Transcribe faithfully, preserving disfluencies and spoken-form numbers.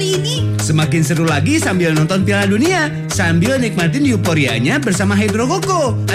kali ini. Semakin seru lagi sambil nonton Piala Dunia, sambil nikmatin euforianya bersama Hydro Koko.